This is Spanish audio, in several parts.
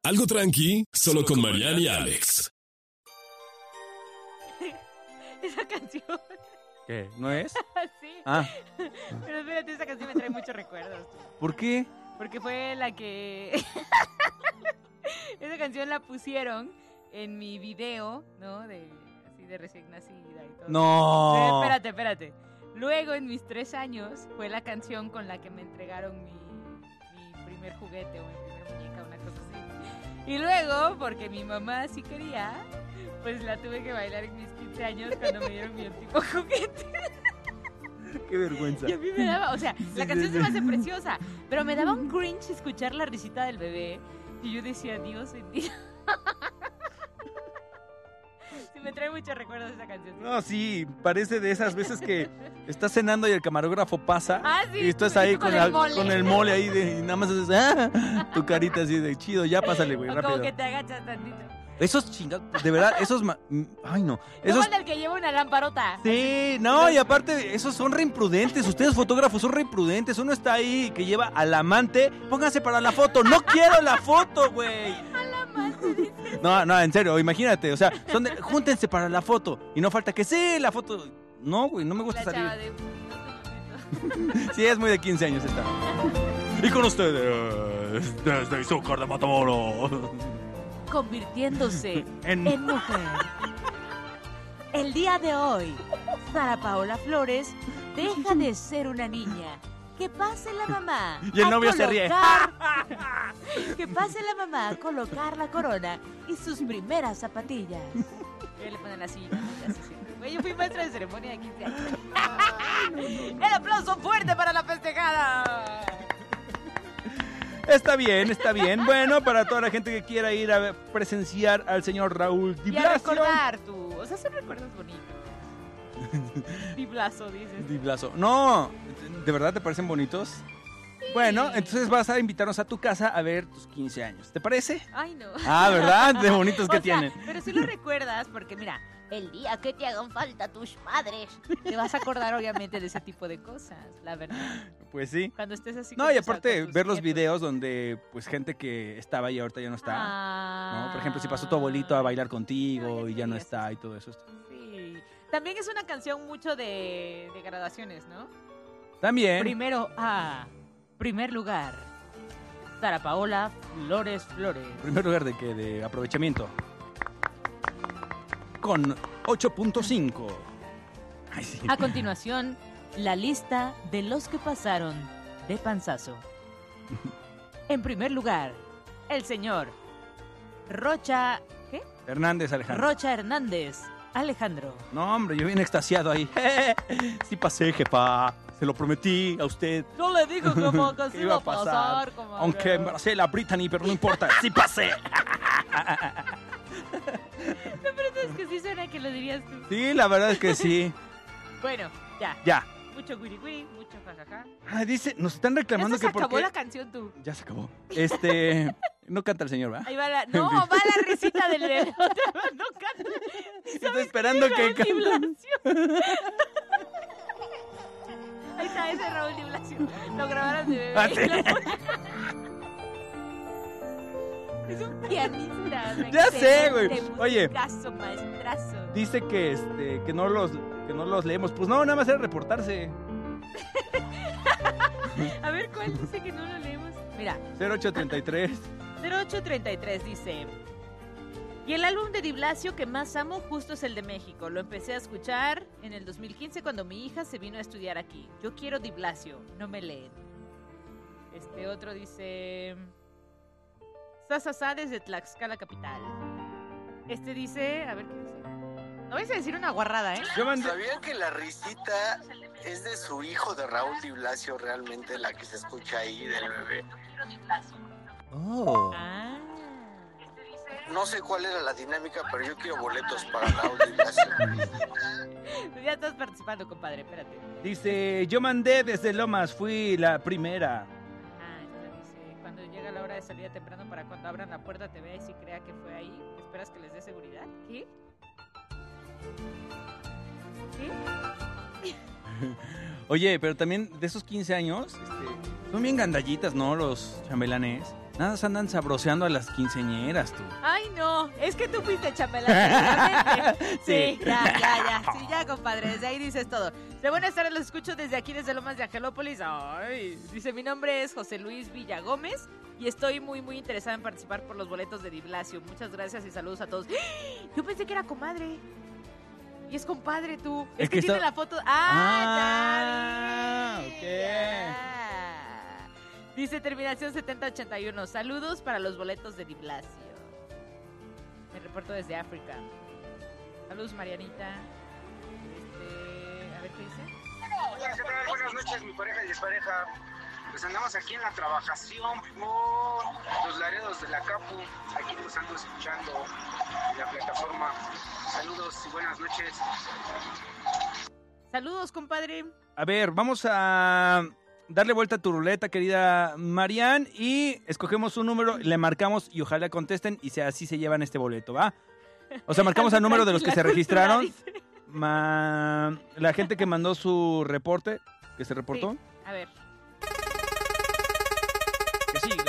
Algo tranqui, solo con Mariana y Alex. Esa canción. ¿Qué? ¿No es? Sí. Ah. Pero espérate, esa canción me trae muchos recuerdos. ¿Por qué? Porque fue la que... Esa canción la pusieron en mi video, ¿no? Así de recién nacida y todo. No. Espérate. Luego, en mis 3 años, fue la canción con la que me entregaron mi primer juguete o mi primer muñeca, una cosa así. Y luego, porque mi mamá sí quería, pues la tuve que bailar en mis 15 años cuando me dieron mi último juguete. Qué vergüenza. Y a mí me daba, o sea, la canción se me hace preciosa, pero me daba un cringe escuchar la risita del bebé. Y yo decía, Dios bendito. Sí, me trae muchos recuerdos esa canción. No, sí, parece de esas veces que estás cenando y el camarógrafo pasa. Ah, sí, y estás y ahí tú con el mole. con el mole ahí y nada más haces tu carita así de chido, ya pásale, güey, O rápido. como que te agachas tantito. Esos chingados, de verdad, ay no. Esos... Esos el que lleva una lamparota. Sí, no, y aparte, esos son re imprudentes. Ustedes, fotógrafos, son re imprudentes. Uno está ahí que lleva al amante. Pónganse para la foto. ¡No quiero la foto, güey! Al amante, dice. No, en serio, imagínate. O sea, júntense para la foto. Y no falta que sí, la foto. No, güey, no me gusta La salir. chava de... Sí, es muy de 15 años esta. Y con ustedes, desde Izúcar de Matamoros. Convirtiéndose en mujer. El día de hoy, Sara Paola Flores deja de ser una niña. Que pase la mamá. Y el novio se ríe. Que pase la mamá a colocar la corona y sus primeras zapatillas. Y le ponen la silla. Güey, yo fui maestra de ceremonia de 15 años. El aplauso fuerte para la festejada. Está bien. Bueno, para toda la gente que quiera ir a presenciar al señor Raúl Di Y a Blasio. recordar tú. O sea, son recuerdos bonitos. Di Blasio, dices. Di Blasio. No, ¿de verdad te parecen bonitos? Sí. Bueno, entonces vas a invitarnos a tu casa a ver tus 15 años. ¿Te parece? Ay, no. Ah, ¿verdad? De bonitos que o sea, tienen. Pero sí lo recuerdas porque, mira, el día que te hagan falta tus padres, te vas a acordar, obviamente, de ese tipo de cosas, la verdad. Pues sí. Cuando estés así. No, y aparte, con tus ver los nietos. videos donde, pues, gente que estaba y ahorita ya no está. ¿No? Por ejemplo, si pasó tu abuelito a bailar contigo No, y ya no sí, está eso y todo eso. Sí. También es una canción mucho de graduaciones, ¿no? También. Primer lugar. Sara Paola Flores. ¿Primer lugar de qué? De aprovechamiento. Con 8.5. Ay, sí. A continuación, la lista de los que pasaron de panzazo. En primer lugar, el señor Rocha... ¿Qué? Hernández Alejandro. Rocha Hernández Alejandro. No, hombre, yo bien extasiado ahí. Sí pasé, jefa. Se lo prometí a usted. Yo le digo como que sí Iba va a pasar. Comadre. Aunque embaracé la Brittany, pero no importa. Sí pasé. No, pero es que sí suena que lo dirías tú. Sí, la verdad es que sí. Bueno, ya. Ya. Mucho wiri wiri, mucho jajaja. Ah, dice, nos están reclamando Eso se que por acabó qué... la canción tú. Ya se acabó. No canta el señor, ¿va? Ahí va la... No, va la risita del bebé. No canta. Estoy esperando que Raúl Di cante. Blasio. Ahí está ese Raúl Di Blasio. Lo grabaron de bebé. Ah, sí. y lo ponen. Es un pianista. Ya sé, güey. excelente, Oye. musicazo, maestrazo. Dice que no los leemos. Pues no, nada más era reportarse. A ver, ¿cuál dice que no lo leemos? Mira, 0833. 0833 dice: y el álbum de Di Blasio que más amo justo es el de México. Lo empecé a escuchar en el 2015 cuando mi hija se vino a estudiar aquí. Yo quiero Di Blasio, no me leen. Este otro dice: Sasasá desde Tlaxcala capital. Este dice, a ver qué dice. No vais a decir una guarrada, ¿eh? Yo mandé... ¿Sabían que la risita es de su hijo de Raúl Di Blasio, realmente la que se escucha ahí del bebé? Oh. Ah. No sé cuál era la dinámica, pero yo quiero boletos para Raúl Di Blasio. Ya estás participando, compadre, espérate. Dice, yo mandé desde Lomas, fui la primera. Ah, esta dice: cuando llega la hora de salida temprano para cuando abran la puerta te vea y si crea que fue ahí, ¿esperas que les dé seguridad? ¿Qué? ¿Qué? Oye, pero también de esos 15 años, son bien gandallitas, ¿no? Los chambelanes. Nada, se andan sabroseando a las quinceañeras, tú. Ay, no, es que tú fuiste chambelán, seguramente. Sí, ya. Sí, ya, compadre, desde ahí dices todo. De buenas tardes, los escucho desde aquí, desde Lomas de Angelópolis. Ay, dice, mi nombre es José Luis Villagómez y estoy muy, muy interesada en participar por los boletos de Di Blasio. Muchas gracias y saludos a todos. Yo pensé que era comadre. Y es compadre tú. Es que tiene la foto. Ok. Ya. Dice terminación 7081. Saludos para los boletos de Di Blasio. Me reporto desde África. Saludos, Marianita. A ver qué dice. Hola, ¿qué tal? Buenas noches, mi pareja y expareja. Pues andamos aquí en la trabajación por los Laredos de la Capu. Aquí nos ando escuchando en la plataforma. Saludos y buenas noches. Saludos, compadre. A ver, vamos a darle vuelta a tu ruleta, querida Marian, y escogemos un número, le marcamos y ojalá contesten y así se llevan este boleto, ¿va? O sea, marcamos al número de los que se registraron. La gente que mandó su reporte, que se reportó. Sí. A ver. Que siga.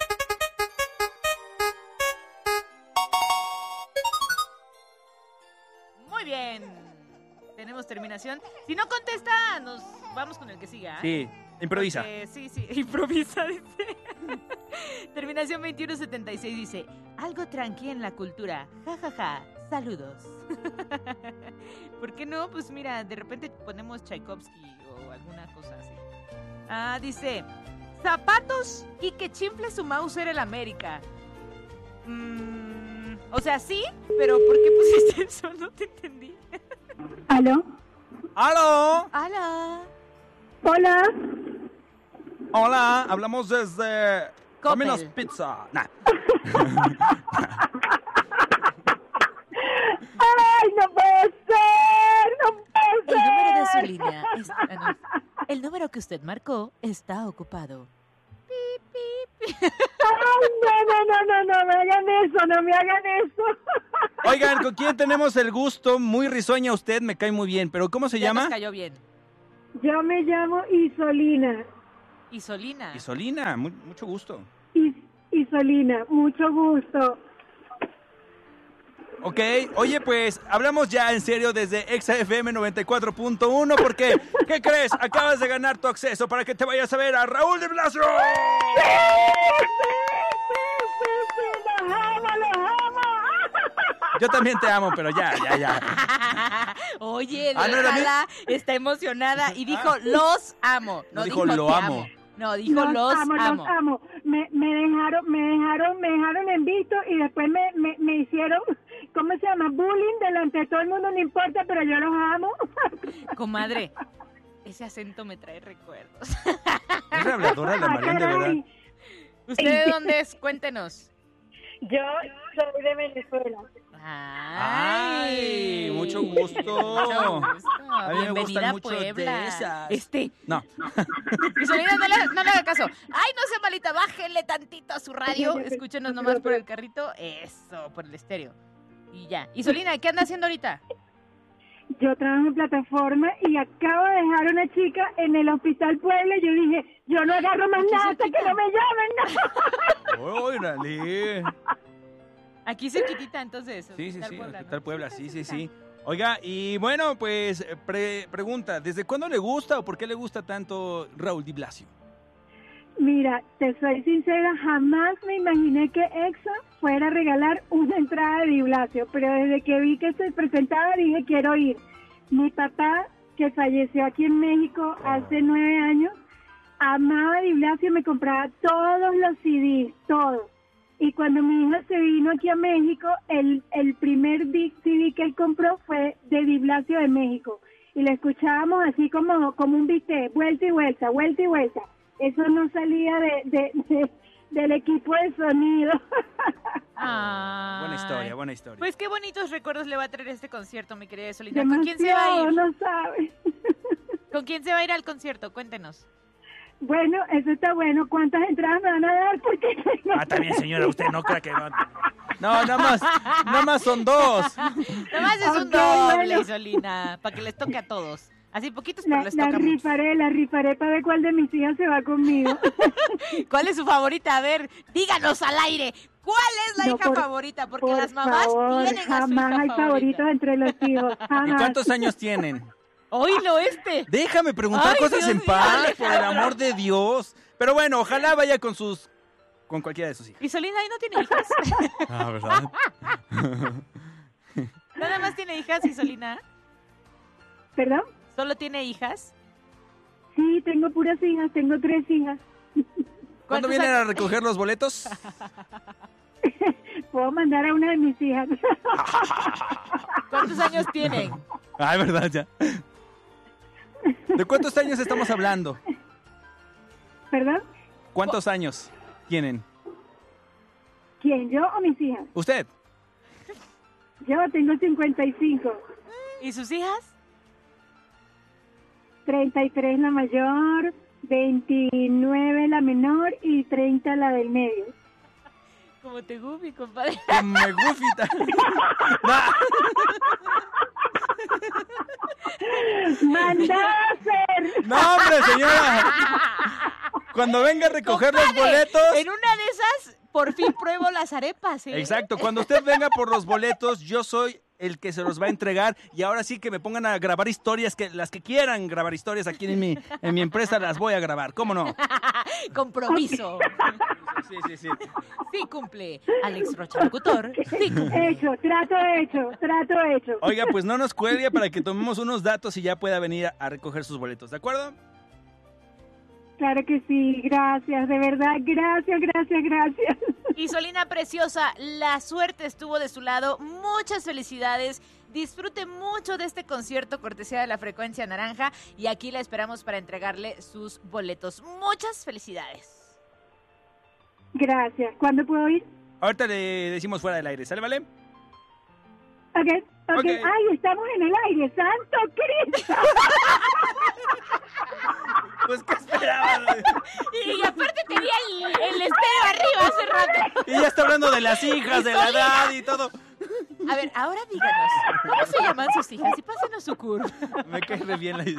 Muy bien. Tenemos terminación. Si no contesta, nos vamos con el que siga. Sí, improvisa. Porque, sí, improvisa, dice. Terminación 2176 dice, algo tranqui en la cultura. Ja, ja, ja. Saludos. ¿Por qué no? Pues mira, de repente ponemos Tchaikovsky o alguna cosa así. Dice, zapatos y que chifle su Mauser el América. O sea, sí, pero ¿por qué pusiste eso? No te entendí. ¿Aló? ¡Aló! ¡Hola! Hola. Hola, hablamos desde Coppel. Domino's Pizza. Nah. ¡Ay, no puede ser! ¡No puede ser! El número de su línea es... El número que usted marcó está ocupado. ¡Ay, no me hagan eso, no me hagan eso! Oigan, ¿con quién tenemos el gusto? Muy risueña usted, me cae muy bien, pero ¿cómo se Ya llama? nos cayó bien. Yo me llamo Isolina. Isolina. Isolina, mucho gusto. Isolina, mucho gusto. Ok, oye, pues hablamos ya en serio desde ExaFM 94.1 porque, ¿qué crees? Acabas de ganar tu acceso para que te vayas a ver a Raúl Di Blasio. ¡Sí! ¡Los amo! Yo también te amo, pero ya. Oye, ¿no era mí? déjala, está emocionada y dijo los amo. No dijo lo te amo. No, dijo los amo. Los amo. Me dejaron en visto y después me hicieron, ¿cómo se llama? Bullying delante de todo el mundo, no importa, pero yo los amo. Comadre, ese acento me trae recuerdos. Es habladora la Marian, de verdad. ¿Usted de dónde es? Cuéntenos. Yo soy de Venezuela. Ay, mucho gusto. A mí me Bienvenida gustan a mucho Puebla. de esas. No. Isolina, no le haga caso. Ay, no sea malita, bájele tantito a su radio. Escúchenos nomás por el carrito. Eso, por el estéreo. Y ya. Isolina, ¿qué anda haciendo ahorita? Yo trabajo en plataforma y acabo de dejar a una chica en el Hospital Puebla y yo dije, yo no agarro más nada hasta que no me llamen. ¡Órale! Aquí cerquitita, entonces. Sí, Puebla, Hospital ¿no? Puebla, sí. Oiga, y bueno, pues pregunta, ¿desde cuándo le gusta o por qué le gusta tanto Raúl Di Blasio? Mira, te soy sincera, jamás me imaginé que EXA fuera a regalar una entrada de Di Blasio, pero desde que vi que se presentaba dije, quiero ir. Mi papá, que falleció aquí en México hace 9 años, amaba a Di Blasio y me compraba todos los CDs, todos. Y cuando mi hija se vino aquí a México, el primer CD que él compró fue de Di Blasio de México. Y lo escuchábamos así como un bistec, vuelta y vuelta, vuelta y vuelta. Eso no salía del equipo de sonido. Buena historia. Pues qué bonitos recuerdos le va a traer este concierto, mi querida Solina. ¿Con quién se va a ir? No sabes. ¿Con quién se va a ir al concierto? Cuéntenos. Bueno, eso está bueno. ¿Cuántas entradas me van a dar? Porque También, señora, usted no cree que... No, nada más son 2. Nada más es un Ok, doble, bueno. Solina, para que les toque a todos. Así poquitos, pero les La toca mucho. rifaré para ver cuál de mis hijas se va conmigo. ¿Cuál es su favorita? A ver, díganos al aire. ¿Cuál es la No, hija favorita? Porque Por las mamás favor, tienen a su hija jamás hay favoritos entre los hijos. ¿Y Jamás. cuántos años tienen? Oílo este. Déjame preguntar Ay, cosas Dios en mío, paz, Alejandro. por el amor de Dios. Pero bueno, ojalá vaya con cualquiera de sus hijos. ¿Y Solina ahí no tiene hijas? Ah, ¿verdad? Nada más tiene hijas y Solina. ¿Perdón? ¿Solo tiene hijas? Sí, tengo puras hijas, tengo 3 hijas. ¿Cuándo ¿Cuántos vienen años? a recoger los boletos? Puedo mandar a una de mis hijas. ¿Cuántos años tienen? Ay, verdad, ya. ¿De cuántos años estamos hablando? ¿Perdón? ¿Cuántos años tienen? ¿Quién, yo o mis hijas? ¿Usted? Yo tengo 55. ¿Y sus hijas? 33 la mayor, 29 la menor y 30 la del medio. Como te gufi, compadre. Que me gufita. No. ¡Mandada a hacer! No, hombre, señora. Cuando venga a recoger los Compadre, boletos. En una de esas, por fin pruebo las arepas, ¿eh? Exacto, cuando usted venga por los boletos, yo soy el que se los va a entregar y ahora sí que me pongan a grabar historias, que las que quieran grabar historias aquí en mi empresa las voy a grabar, ¿cómo no? Compromiso. Sí. Sí cumple. Alex Rocha, locutor. Sí cumple. Hecho, trato hecho. Oiga, pues no nos cuelgue para que tomemos unos datos y ya pueda venir a recoger sus boletos, ¿de acuerdo? Claro que sí, gracias, de verdad, gracias. Y Solina preciosa, la suerte estuvo de su lado. Muchas felicidades. Disfrute mucho de este concierto cortesía de la Frecuencia Naranja y aquí la esperamos para entregarle sus boletos. Muchas felicidades. Gracias. ¿Cuándo puedo ir? Ahorita le decimos fuera del aire, ¿sale, vale? Ok. Ok. Ay, estamos en el aire, ¡santo Cristo! Pues, ¿qué esperabas? Y aparte tenía el estéreo arriba hace rato. Y ya está hablando de las hijas, de la edad y todo. A ver, ahora díganos, ¿cómo se llaman sus hijas? Y pásenos su curva. Me cae re bien la idea.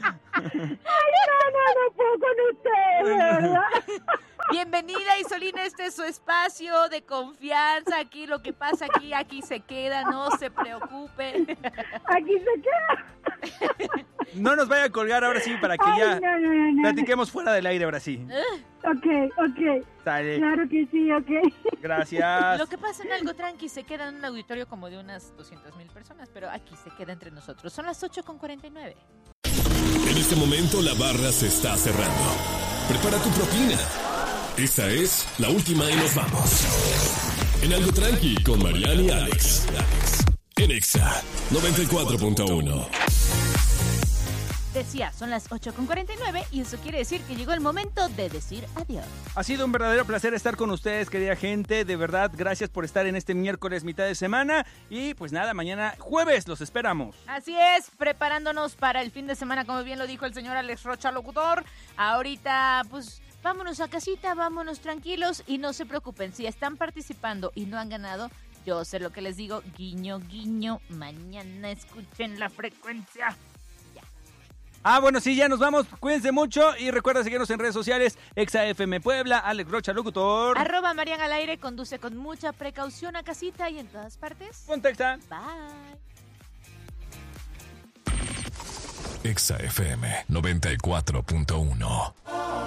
No puedo con usted, de verdad. Bienvenida, Isolina, este es su espacio de confianza. Aquí lo que pasa aquí se queda, no se preocupen. Aquí se queda. No nos vaya a colgar ahora sí para que Ay, ya no. platiquemos fuera del aire ahora sí. Ok. Sale. Claro que sí, ok. Gracias. Lo que pasa en algo tranqui se queda en un auditorio como de unas 200,000 personas, pero aquí se queda entre nosotros. Son las 8:49. En este momento la barra se está cerrando. Prepara tu propina. Esta es la última y nos vamos. En algo tranqui con Mariana y Alex. En Exa 94.1. Decía, son las 8:49 y eso quiere decir que llegó el momento de decir adiós. Ha sido un verdadero placer estar con ustedes, querida gente. De verdad, gracias por estar en este miércoles, mitad de semana. Y pues nada, mañana jueves los esperamos. Así es, preparándonos para el fin de semana, como bien lo dijo el señor Alex Rocha, locutor. Ahorita, pues, vámonos a casita, vámonos tranquilos y no se preocupen. Si están participando y no han ganado, yo sé lo que les digo, guiño, guiño, mañana escuchen la frecuencia. Ah, bueno, sí, ya nos vamos. Cuídense mucho y recuerda seguirnos en redes sociales. ExaFM Puebla, Alex Rocha, locutor. @ Marian al aire, conduce con mucha precaución a casita y en todas partes. Contacta. Bye. Exa FM 94.1.